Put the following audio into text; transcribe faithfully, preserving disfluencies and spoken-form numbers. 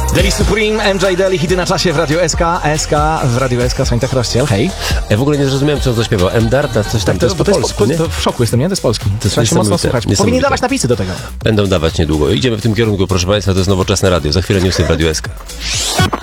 Deli Supreme, M J Deli, hity na czasie w Radio S K. S K w Radio S K, Swańtek Rozciel, hej. Ja w ogóle nie zrozumiałem, co on zaśpiewał. M Darta, coś tam, to, to jest po to polsku, jest, nie? to w szoku jestem, nie? To jest polski. To jest Trzeba się mocno słuchać. Powinni niesamowite. dawać napisy do tego. Będą dawać niedługo. Idziemy w tym kierunku, proszę Państwa, to jest nowoczesne radio. Za chwilę newsy w Radio S K.